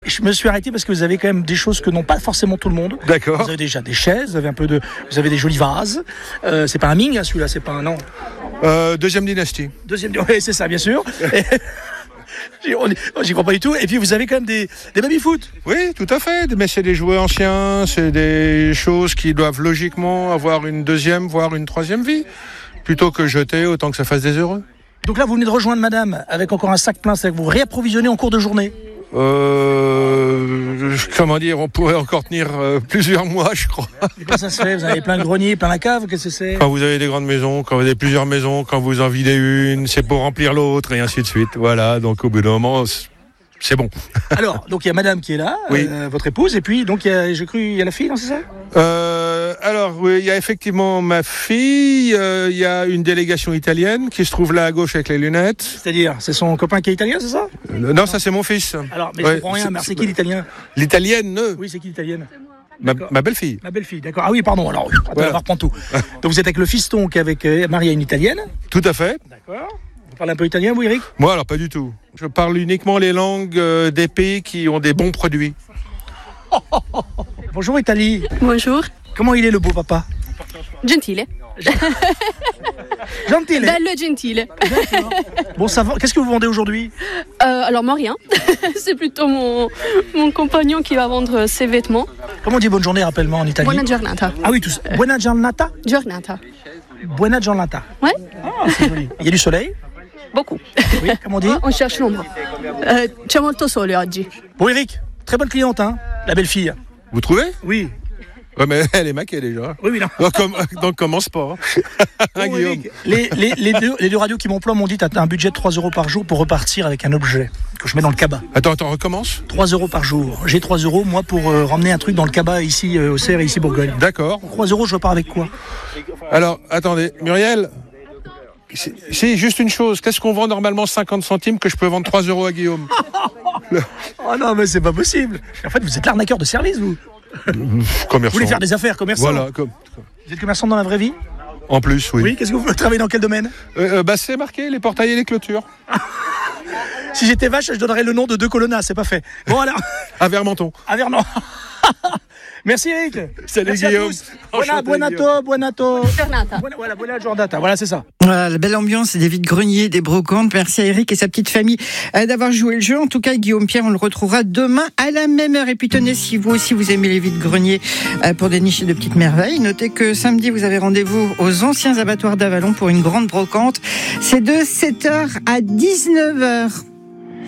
je me suis arrêté parce que vous avez quand même des choses que n'ont pas forcément tout le monde. D'accord. Vous avez déjà des chaises, vous avez des jolis vases. C'est pas un Ming, hein, celui-là, c'est pas un non. Deuxième dynastie. Oui, c'est ça, bien sûr. J'y crois pas du tout. Et puis vous avez quand même des baby-foot. Oui, tout à fait. Mais c'est des jouets anciens, c'est des choses qui doivent logiquement avoir une deuxième, voire une troisième vie. Plutôt que jeter, autant que ça fasse des heureux. Donc là, vous venez de rejoindre madame avec encore un sac plein, c'est-à-dire que vous réapprovisionnez en cours de journée. Comment dire, on pourrait encore tenir plusieurs mois, je crois. Et comment ça se fait ? Vous avez plein de greniers, plein la cave, qu'est-ce que c'est ? Quand vous avez des grandes maisons, quand vous avez plusieurs maisons, quand vous en videz une, c'est pour remplir l'autre, et ainsi de suite. Voilà, donc au bout d'un moment, c'est bon. Alors, donc il y a madame qui est là, oui. Votre épouse, et puis donc il y a la fille, non, c'est ça ? Alors, oui, il y a effectivement ma fille, il y a une délégation italienne qui se trouve là à gauche avec les lunettes. C'est-à-dire, c'est son copain qui est italien, c'est ça ? Non, ça c'est mon fils. Alors, mais je comprends rien, mais c'est qui l'italien ? L'italienne. Oui, c'est qui l'italienne ? Ma belle-fille. Ma belle-fille, d'accord. Ah oui, pardon, alors, on va reprendre tout. Donc vous êtes avec le fiston qui est avec Maria, une italienne ? Tout à fait. D'accord. Vous parlez un peu italien, vous, Eric ? Moi, alors pas du tout. Je parle uniquement les langues des pays qui ont des bons produits. Bonjour Italie. Bonjour. Comment il est le beau papa ? Gentile. Gentile. Bello gentile. Bon, ça va. Qu'est-ce que vous vendez aujourd'hui ? Alors moi rien. C'est plutôt mon compagnon qui va vendre ses vêtements. Comment on dit bonne journée, rappelle-moi, en italien ? Buona giornata. Ah oui, tout ça. Buona giornata ? Giornata. Buona giornata. Ouais. Ah, c'est joli. Il y a du soleil ? Beaucoup. Oui, comment on dit ? On cherche l'ombre. C'è molto sole oggi. Bon, Eric, très bonne cliente, hein, la belle fille. Vous trouvez ? Oui. Ouais, mais elle est maquée déjà. Oui, non. Donc commence pas. Bon, Guillaume. Les deux radios qui m'emploient m'ont dit t'as un budget de 3 € par jour pour repartir avec un objet que je mets dans le cabas. Attends, recommence. 3 € par jour. J'ai 3 € moi pour ramener un truc dans le cabas ici au Cerf et ici Bourgogne. D'accord. 3 € je repars avec quoi ? Alors, attendez, Muriel, c'est juste une chose. Qu'est-ce qu'on vend normalement 50 centimes que je peux vendre 3 € à Guillaume ? Oh non, mais c'est pas possible. En fait, vous êtes l'arnaqueur de service, vous. Commerçant. Vous voulez faire des affaires, commerçant ? Voilà. Vous êtes commerçant dans la vraie vie ? En plus, oui. Oui, qu'est-ce que vous travaillez dans quel domaine ? C'est marqué, les portails et les clôtures. Si j'étais vache, je donnerais le nom de 2 colonnas, c'est pas fait. Bon, alors. À Vermenton. À Vernon. Merci Eric. Salut merci Guillaume. Buonato. Giornata. Buona giornata. Voilà, c'est ça. Voilà, la belle ambiance des vides greniers, des brocantes. Merci à Eric et sa petite famille d'avoir joué le jeu. En tout cas, Guillaume Pierre, on le retrouvera demain à la même heure. Et puis tenez, si vous aussi vous aimez les vides greniers pour dénicher de petites merveilles, notez que samedi vous avez rendez-vous aux anciens abattoirs d'Avalon pour une grande brocante. C'est de 7h à 19h.